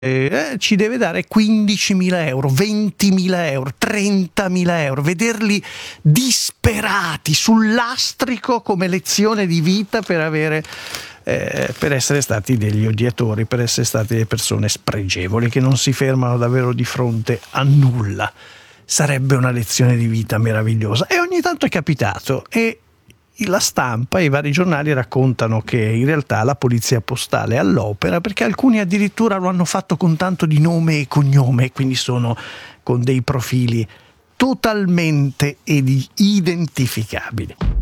ci deve dare 15.000 euro, 20.000 euro, 30.000 euro, vederli disperati sul lastrico come lezione di vita per essere stati degli odiatori, per essere stati delle persone spregevoli che non si fermano davvero di fronte a nulla. Sarebbe una lezione di vita meravigliosa, e ogni tanto è capitato, e la stampa e i vari giornali raccontano che in realtà la polizia postale è all'opera, perché alcuni addirittura lo hanno fatto con tanto di nome e cognome, quindi sono con dei profili totalmente identificabili.